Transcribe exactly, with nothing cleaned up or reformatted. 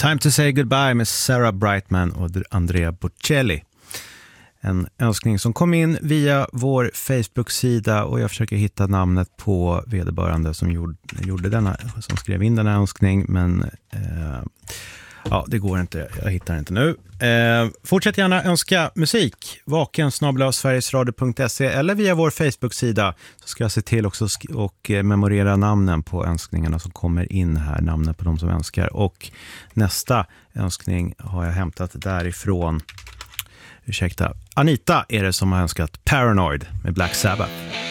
Time to say goodbye med Sarah Brightman och Andrea Bocelli. En önskning som kom in via vår Facebook-sida och jag försöker hitta namnet på vederbörande som gjorde, gjorde denna, som skrev in denna önskning, men eh, ja, det går inte, jag hittar inte nu. Eh, fortsätt gärna önska musik, vaken snabel-a sverigesradio punkt se eller via vår Facebook-sida, så ska jag se till också och memorera namnen på önskningarna som kommer in här, namnen på de som önskar. Och nästa önskning har jag hämtat därifrån. Ursäkta, Anita är det som har önskat Paranoid med Black Sabbath.